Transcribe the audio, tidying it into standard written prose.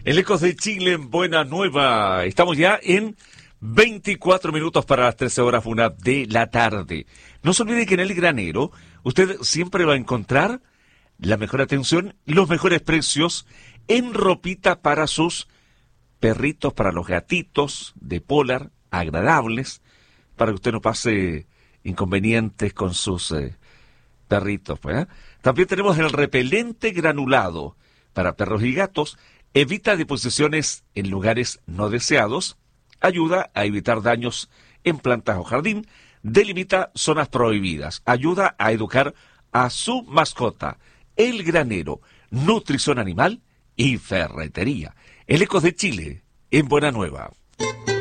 El Ecos de Chile en Buena Nueva. Estamos ya en 24 minutos para las 13:01 de la tarde. No se olvide que en El Granero usted siempre va a encontrar la mejor atención y los mejores precios en ropita para sus perritos, para los gatitos de polar, agradables, para que usted no pase inconvenientes con sus perritos. ¿Eh? También tenemos el repelente granulado para perros y gatos. Evita deposiciones en lugares no deseados, ayuda a evitar daños en plantas o jardín, delimita zonas prohibidas, ayuda a educar a su mascota. El Granero, nutrición animal y ferretería. El Ecos de Chile, en Buena Nueva.